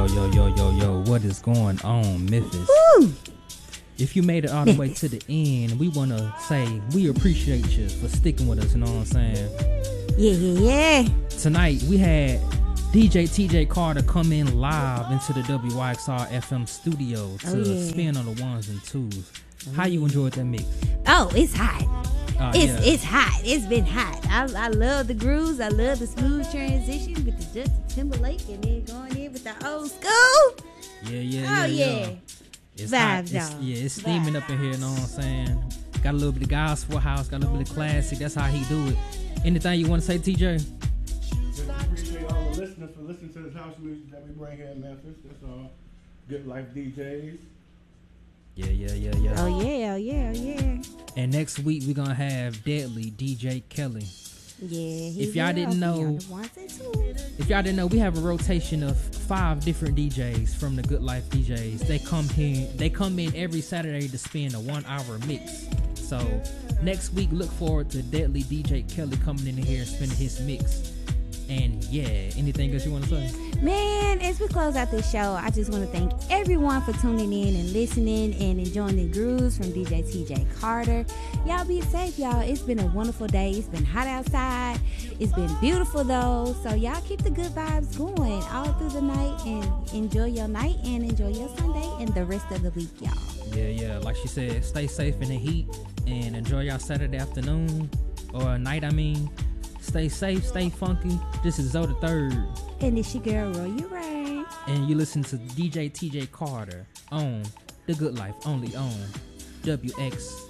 Yo, what is going on, Memphis? Woo! If you made it all the way to the end, we want to say we appreciate you for sticking with us, you know what I'm saying? Yeah. Tonight, we had DJ TJ Carter come in live into the WYXR FM studio to spin on the ones and twos. How you enjoyed that mix? Oh, it's hot. It's yeah. hot. It's been hot. I love the grooves. I love the smooth transition with the Justin Timberlake and then going in with the old school. Yeah. It's Vibes, hot. y'all. It's steaming up in here, you know what I'm saying? Got a little bit of gospel house, got a little bit of classic. That's how he do it. Anything you want to say, TJ? Just appreciate all the listeners for listening to this house music that we bring here in Memphis. That's all. Good Life DJs. Yeah. Oh yeah. And next week we're gonna have Deadly DJ Kelly. Yeah. If y'all didn't know, we have a rotation of 5 different DJs from the Good Life DJs. They come in every Saturday to spin a 1-hour mix. So next week, look forward to Deadly DJ Kelly coming in here and spinning his mix. And yeah, anything else you want to say? Man, as we close out this show, I just want to thank everyone for tuning in and listening and enjoying the grooves from DJ TJ Carter. Y'all be safe, y'all. It's been a wonderful day. It's been hot outside. It's been beautiful, though. So y'all keep the good vibes going all through the night and enjoy your night and enjoy your Sunday and the rest of the week, y'all. Yeah. Like she said, stay safe in the heat and enjoy y'all Saturday afternoon or night, Stay safe, stay funky. This is Zoe the Third. And it's your girl, Roy Ray. And you listen to DJ TJ Carter on The Good Life, only on WYXR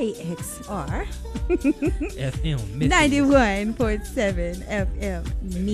WYXR FM. 91.7 FM.